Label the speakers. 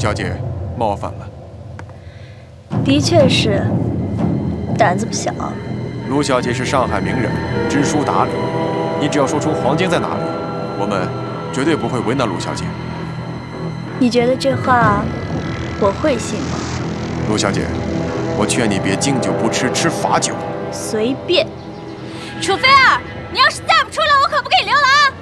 Speaker 1: 小姐冒犯了。
Speaker 2: 的确是，胆子不小。
Speaker 1: 陆小姐是上海名人，知书达理，你只要说出黄金在哪里，我们绝对不会为难陆小姐。
Speaker 2: 你觉得这话我会信吗？
Speaker 1: 陆小姐，我劝你别敬酒不吃吃罚酒。
Speaker 2: 随便。
Speaker 3: 楚菲儿，你要是再不出来，我可不给你留了啊！